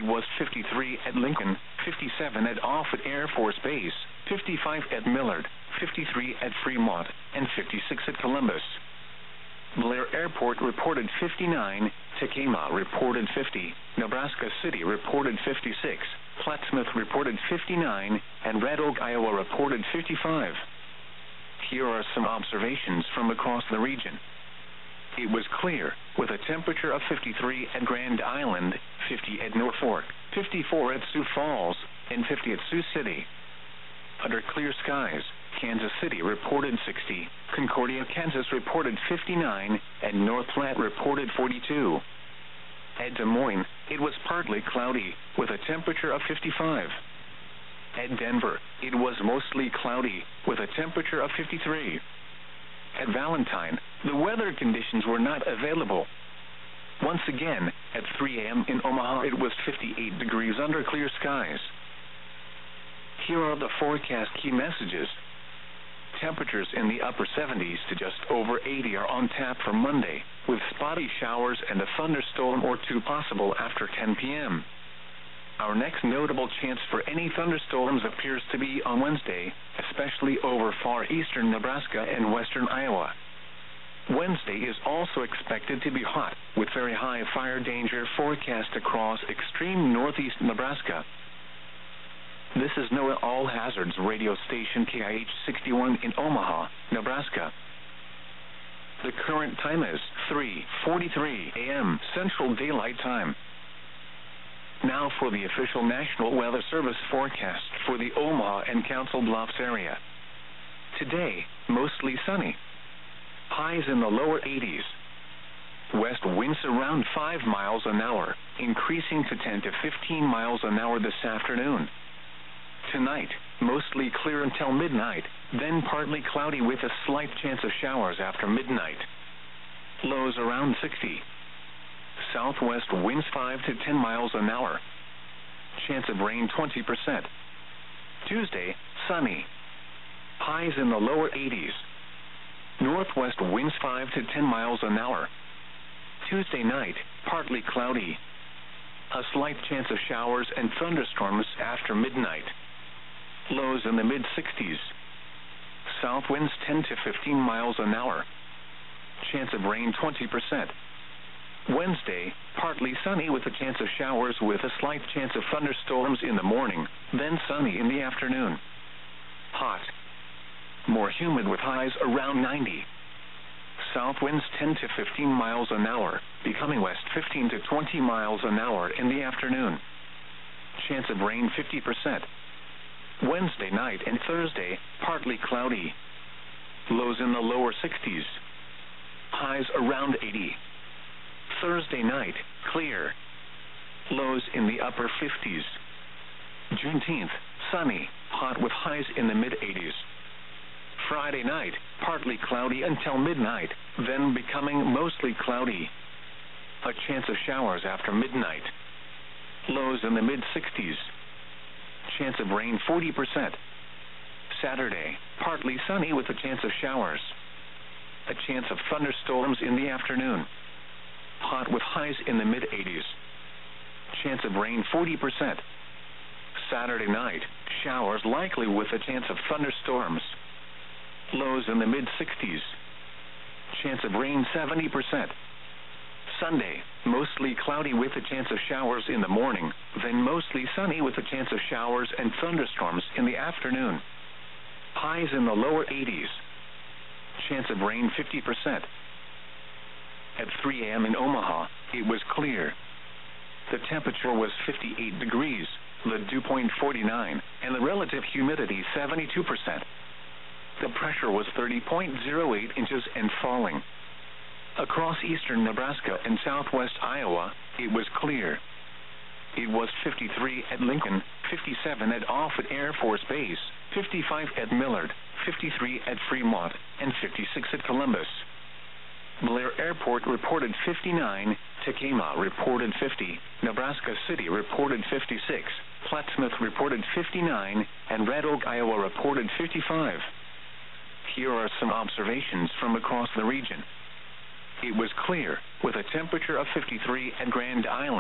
it was 53 at Lincoln, 57 at Offutt Air Force Base, 55 at Millard, 53 at Fremont, and 56 at Columbus. Blair Airport reported 59, Tacoma reported 50, Nebraska City reported 56, Plattsmouth reported 59, and Red Oak, Iowa reported 55. Here are some observations from across the region. It was clear, with a temperature of 53 at Grand Island, 50 at Norfolk, 54 at Sioux Falls, and 50 at Sioux City. Under clear skies, Kansas City reported 60, Concordia, Kansas reported 59, and North Platte reported 42. At Des Moines, it was partly cloudy, with a temperature of 55. At Denver, it was mostly cloudy, with a temperature of 53. At Valentine, the weather conditions were not available. Once again, at 3 a.m. in Omaha, it was 58 degrees under clear skies. Here are the forecast key messages. Temperatures in the upper 70s to just over 80 are on tap for Monday, with spotty showers and a thunderstorm or two possible after 10 p.m. Our next notable chance for any thunderstorms appears to be on Wednesday, especially over far eastern Nebraska and western Iowa. Wednesday is also expected to be hot, with very high fire danger forecast across extreme northeast Nebraska. This is NOAA All Hazards radio station KIH 61 in Omaha, Nebraska. The current time is 3:43 a.m. Central Daylight Time. Now for the official National Weather Service forecast for the Omaha and Council Bluffs area. Today, mostly sunny. Highs in the lower 80s. West winds around 5 miles an hour, increasing to 10 to 15 miles an hour this afternoon. Tonight, mostly clear until midnight, then partly cloudy with a slight chance of showers after midnight. Lows around 60. Southwest winds 5 to 10 miles an hour. Chance of rain 20%. Tuesday, sunny. Highs in the lower 80s. Northwest winds 5 to 10 miles an hour. Tuesday night, partly cloudy. A slight chance of showers and thunderstorms after midnight. Lows in the mid-60s. South winds 10 to 15 miles an hour. Chance of rain 20%. Wednesday, partly sunny with a chance of showers with a slight chance of thunderstorms in the morning, then sunny in the afternoon. Hot. More humid with highs around 90. South winds 10 to 15 miles an hour, becoming west 15 to 20 miles an hour in the afternoon. Chance of rain 50%. Wednesday night and Thursday, partly cloudy. Lows in the lower 60s. Highs around 80. Thursday night, clear. Lows in the upper 50s. Juneteenth, sunny, hot with highs in the mid-80s. Friday night, partly cloudy until midnight, then becoming mostly cloudy. A chance of showers after midnight. Lows in the mid-60s. Chance of rain 40%. Saturday, partly sunny with a chance of showers. A chance of thunderstorms in the afternoon. Hot with highs in the mid-80s. Chance of rain 40%. Saturday night, showers likely with a chance of thunderstorms. Lows in the mid-60s. Chance of rain 70%. Sunday, mostly cloudy with a chance of showers in the morning, then mostly sunny with a chance of showers and thunderstorms in the afternoon. Highs in the lower 80s. Chance of rain 50%. At 3 a.m. in Omaha, it was clear. The temperature was 58 degrees, the dew point 49, and the relative humidity 72%. The pressure was 30.08 inches and falling. Across eastern Nebraska and southwest Iowa, it was clear. It was 53 at Lincoln, 57 at Offutt Air Force Base, 55 at Millard, 53 at Fremont, and 56 at Columbus. Blair Airport reported 59, Tacoma reported 50, Nebraska City reported 56, Plattsmouth reported 59, and Red Oak, Iowa reported 55. Here are some observations from across the region. It was clear, with a temperature of 53 at Grand Island.